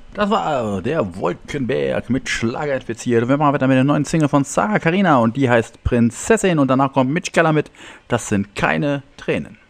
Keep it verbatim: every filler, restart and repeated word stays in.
Das war äh, der Wolkenberg mit Schlager infiziert. Wir machen weiter mit der neuen Single von Sarah Carina und die heißt Prinzessin und danach kommt Mitch Keller mit Das sind keine Tränen.